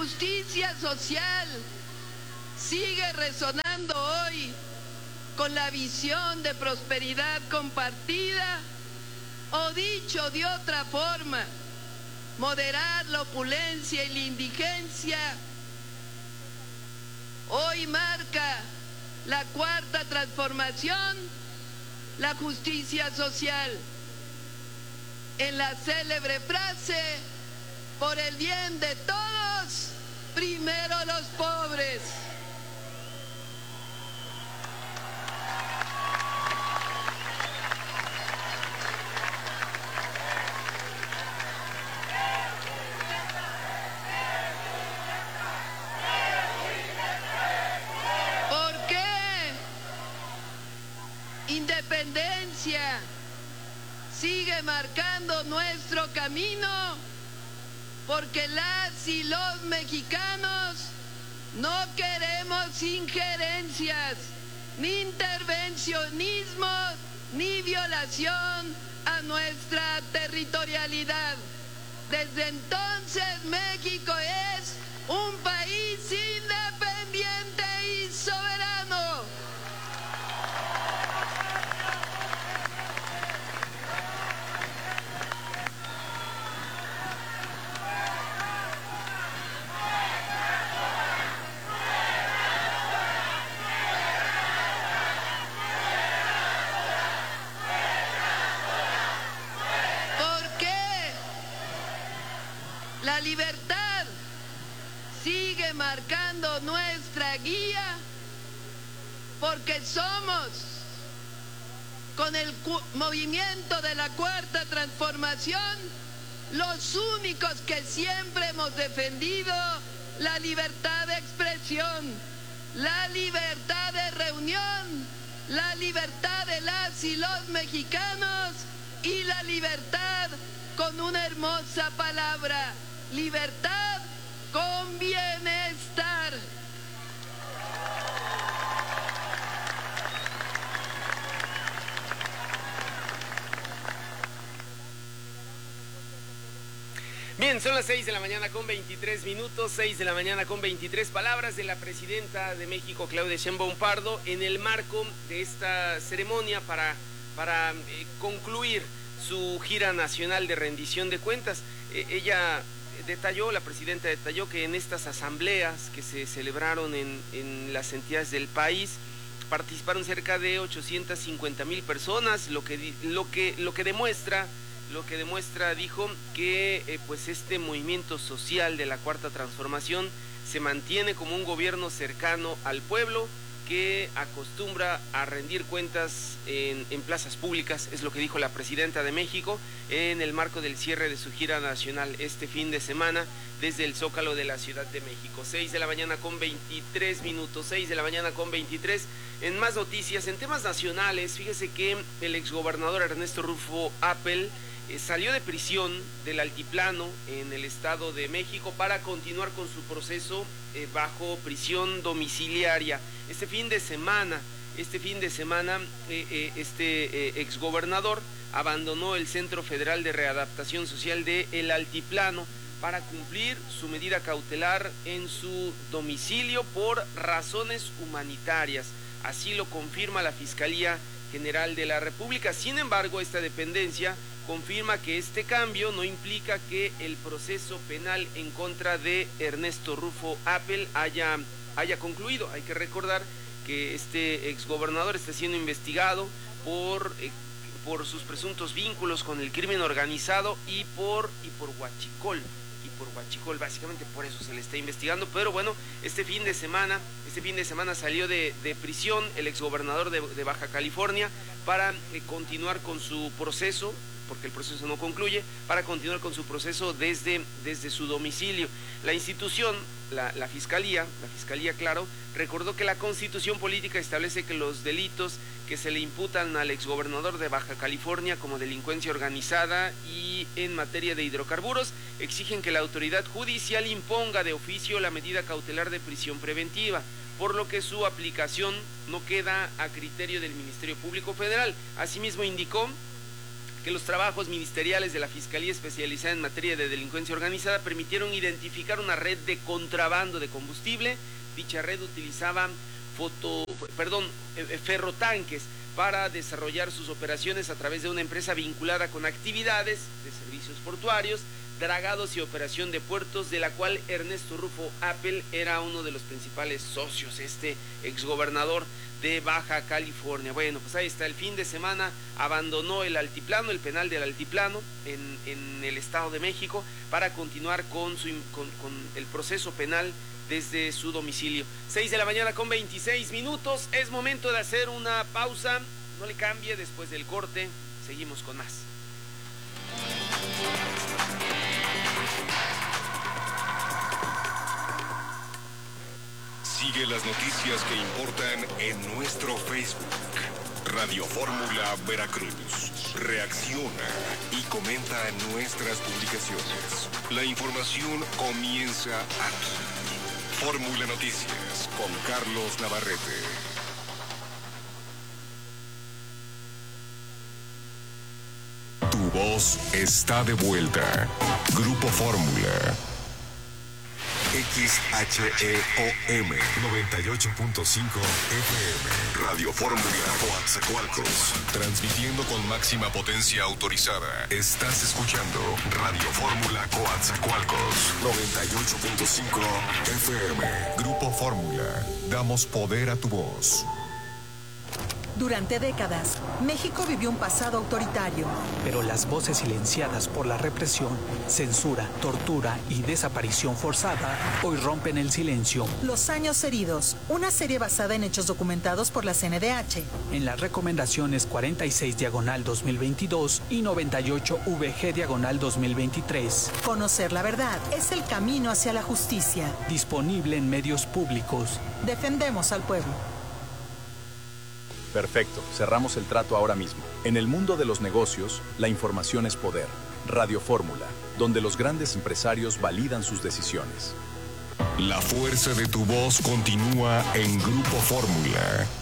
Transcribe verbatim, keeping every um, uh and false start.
justicia social sigue resonando hoy con la visión de prosperidad compartida, o dicho de otra forma, moderar la opulencia y la indigencia, hoy marca la cuarta transformación, la justicia social. En la célebre frase, por el bien de todos, primero los pobres. ¿Por qué independencia sigue marcando nuestro camino? Porque las y los mexicanos no queremos injerencias, ni intervencionismo, ni violación a nuestra territorialidad. Desde entonces México es un país independiente y soberano. La libertad sigue marcando nuestra guía, porque somos, con el movimiento de la cuarta transformación, los únicos que siempre hemos defendido la libertad de expresión, la libertad de reunión, la libertad de las y los mexicanos y la libertad con una hermosa palabra: libertad con bienestar. Bien, son las seis de la mañana con veintitrés minutos, seis de la mañana con veintitrés. Palabras de la presidenta de México, Claudia Sheinbaum Pardo, en el marco de esta ceremonia para, para eh, concluir su gira nacional de rendición de cuentas. Eh, ella detalló, la presidenta detalló que en estas asambleas que se celebraron en, en las entidades del país participaron cerca de ochocientas cincuenta mil personas, lo que, lo que, lo que demuestra, lo que demuestra, dijo, que eh, pues este movimiento social de la Cuarta Transformación se mantiene como un gobierno cercano al pueblo, que acostumbra a rendir cuentas en, en plazas públicas. Es lo que dijo la presidenta de México en el marco del cierre de su gira nacional este fin de semana desde el Zócalo de la Ciudad de México. seis de la mañana con veintitrés minutos, seis de la mañana con veintitrés. En más noticias, en temas nacionales, fíjese que el exgobernador Ernesto Rufo Appel eh, salió de prisión del Altiplano en el Estado de México para continuar con su proceso eh, bajo prisión domiciliaria. Este fin de semana, este fin de semana, eh, eh, este eh, exgobernador abandonó el Centro Federal de Readaptación Social de El Altiplano para cumplir su medida cautelar en su domicilio por razones humanitarias. Así lo confirma la Fiscalía General de la República. Sin embargo, esta dependencia confirma que este cambio no implica que el proceso penal en contra de Ernesto Rufo Appel haya, haya concluido. Hay que recordar que este exgobernador está siendo investigado por, eh, por sus presuntos vínculos con el crimen organizado y por, y por huachicol. Y por huachicol, básicamente por eso se le está investigando. Pero bueno, este fin de semana, este fin de semana salió de, de prisión el exgobernador de, de Baja California para eh, continuar con su proceso, porque el proceso no concluye, para continuar con su proceso desde, desde su domicilio. La institución, la, la Fiscalía, la Fiscalía, claro, recordó que la Constitución Política establece que los delitos que se le imputan al exgobernador de Baja California como delincuencia organizada y en materia de hidrocarburos exigen que la autoridad judicial imponga de oficio la medida cautelar de prisión preventiva, por lo que su aplicación no queda a criterio del Ministerio Público Federal. Asimismo indicó que los trabajos ministeriales de la Fiscalía Especializada en Materia de Delincuencia Organizada permitieron identificar una red de contrabando de combustible. Dicha red utilizaba foto, perdón, ferrotanques para desarrollar sus operaciones a través de una empresa vinculada con actividades de servicios portuarios, dragados y operación de puertos, de la cual Ernesto Rufo Appel era uno de los principales socios, este exgobernador de Baja California. Bueno, pues ahí está, el fin de semana abandonó el altiplano, el penal del altiplano en, en el Estado de México, para continuar con, su, con, con el proceso penal desde su domicilio. seis de la mañana con veintiséis minutos, es momento de hacer una pausa, no le cambie, después del corte seguimos con más. Sigue las noticias que importan en nuestro Facebook. Radio Fórmula Veracruz. Reacciona y comenta en nuestras publicaciones. La información comienza aquí. Fórmula Noticias con Carlos Navarrete. Tu voz está de vuelta. Grupo Fórmula. X H E O M noventa y ocho punto cinco F M. Radio Fórmula Coatzacoalcos. Transmitiendo con máxima potencia autorizada. Estás escuchando Radio Fórmula Coatzacoalcos noventa y ocho punto cinco F M. Grupo Fórmula. Damos poder a tu voz. Durante décadas, México vivió un pasado autoritario. Pero las voces silenciadas por la represión, censura, tortura y desaparición forzada hoy rompen el silencio. Los años heridos, una serie basada en hechos documentados por la C N D H. En las recomendaciones cuarenta y seis diagonal dos mil veintidós y noventa y ocho V G diagonal dos mil veintitrés. Conocer la verdad es el camino hacia la justicia. Disponible en medios públicos. Defendemos al pueblo. Perfecto, cerramos el trato ahora mismo. En el mundo de los negocios, la información es poder. Radio Fórmula, donde los grandes empresarios validan sus decisiones. La fuerza de tu voz continúa en Grupo Fórmula.